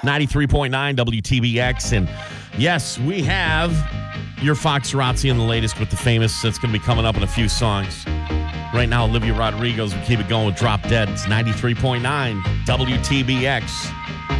93.9 WTBX. And yes, we have your Fox Razzi and the latest with the famous. That's going to be coming up in a few songs. Right now, Olivia Rodrigo's. We keep it going with Drop Dead. It's 93.9 WTBX.